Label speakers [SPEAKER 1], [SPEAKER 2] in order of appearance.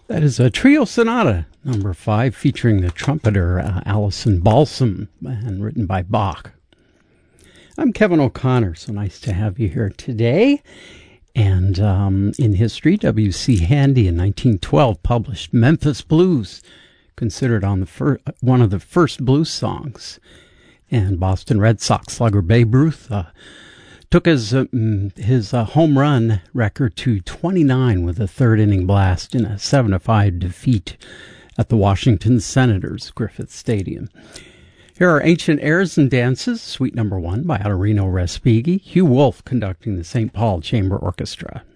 [SPEAKER 1] That is a trio sonata, number 5, featuring the trumpeter Alison Balsam, and written by Bach. I'm Kevin O'Connor, so nice to have you here today. And in history, W.C. Handy in 1912 published Memphis Blues, considered on one of the first blues songs. And Boston Red Sox slugger Babe Ruth took his home run record to 29 with a third-inning blast in a 7-5 defeat at the Washington Senators, Griffith Stadium. Here are Ancient Airs and Dances, Suite No. 1 by Ottorino Respighi, Hugh Wolf conducting the St. Paul Chamber Orchestra.